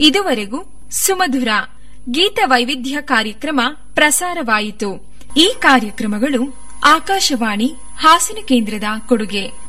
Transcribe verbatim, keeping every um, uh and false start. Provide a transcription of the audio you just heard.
ಇದುವರೆಗೂ ಸುಮಧುರ ಗೀತ ವೈವಿಧ್ಯ ಕಾರ್ಯಕ್ರಮ ಪ್ರಸಾರವಾಯಿತು. ಈ ಕಾರ್ಯಕ್ರಮಗಳು ಆಕಾಶವಾಣಿ ಹಾಸನ ಕೇಂದ್ರದ ಕೊಡುಗೆ.